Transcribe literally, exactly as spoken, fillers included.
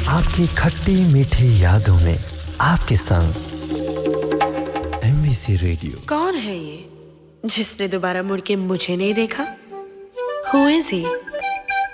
आपकी खट्टी मीठी यादों में आपके संग एमबीसी रेडियो। कौन है ये जिसने दोबारा मुड़ के मुझे नहीं देखा? Who is he?